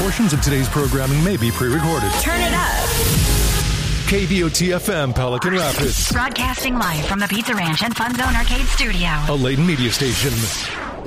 Portions of today's programming may be pre-recorded. Turn it up. KVOT-FM, Pelican Rapids. Broadcasting live from the Pizza Ranch and Fun Zone Arcade Studio. A Layton media station.